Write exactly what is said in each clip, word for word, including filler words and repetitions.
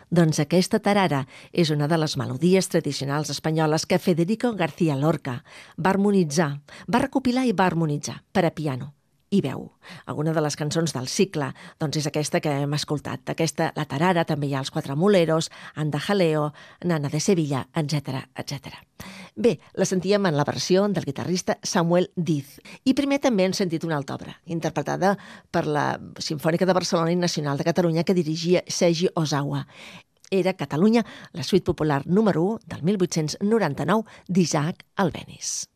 Doncs aquesta tarara és una de les melodies tradicionals espanyoles que Federico García Lorca va harmonitzar, va recopilar i va harmonitzar per a piano i veu. Alguna de les cançons del cicle doncs és aquesta que hem escoltat. Aquesta, la tarara, també hi ha els Quatre Moleros, Anda Jaleo, Nana de Sevilla, etcètera, etcètera. Bé, la sentíem en la versió del guitarrista Samuel Diz. I primer també hem sentit una altra obra, interpretada per la Simfònica de Barcelona i Nacional de Catalunya que dirigia Seiji Ozawa. Era Catalunya, la suite popular número u del mil vuit-cents noranta-nou d'Isaac Albéniz.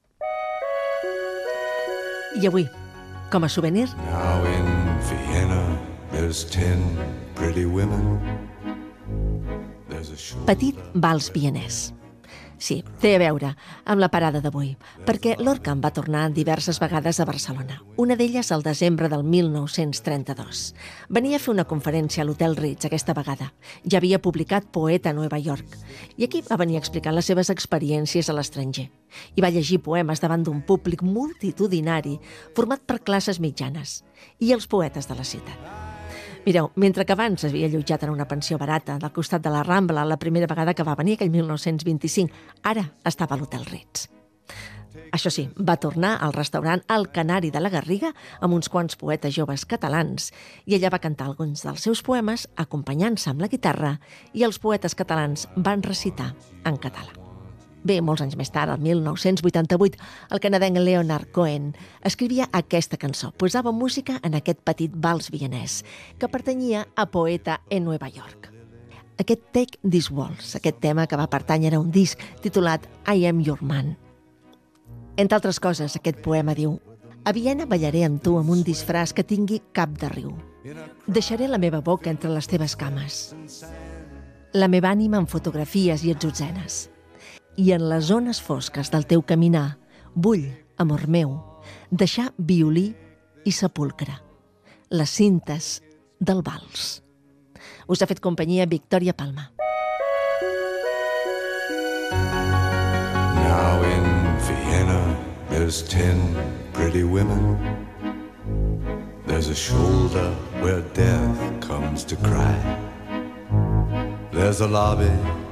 I avui, com a souvenir... Now in Vienna there's ten pretty women. There's a show... Petit vals vienès. Sí, té a veure amb la parada d'avui, perquè Lorca en va tornar diverses vegades a Barcelona, una d'elles al desembre del mil nou-cents trenta-dos. Venia a fer una conferència a l'Hotel Ritz aquesta vegada. Ja havia publicat Poeta a Nova York, i aquí va venir explicant les seves experiències a l'estranger. I va llegir poemes davant d'un públic multitudinari format per classes mitjanes i els poetes de la ciutat. Mireu, mentre que abans s'havia allotjat en una pensió barata del costat de la Rambla la primera vegada que va venir, aquell mil nou-cents vint-i-cinc, ara estava a l'Hotel Ritz. Això sí, va tornar al restaurant El Canari de la Garriga amb uns quants poetes joves catalans i ella va cantar alguns dels seus poemes acompanyant-se amb la guitarra i els poetes catalans van recitar en català. Bé, molts anys més tard, el mil nou-cents vuitanta-vuit, el canadenc Leonard Cohen escrivia aquesta cançó, posava música en aquest petit vals vienès, que pertanyia a Poeta en Nova York. Aquest Take This Waltz, aquest tema que va pertànyer a un disc titulat I Am Your Man. Entre altres coses, aquest poema diu: a Viena ballaré amb tu amb un disfraç que tingui cap de riu. Deixaré la meva boca entre les teves cames, la meva ànima en fotografies i atzuzenes. I en les zones fosques del teu caminar vull, amor meu, deixar violí i sepulcre, les cintes del vals. Us ha fet companyia Victòria Palma. Now in Vienna there's ten pretty women. There's a shoulder where death comes to cry. There's a lobby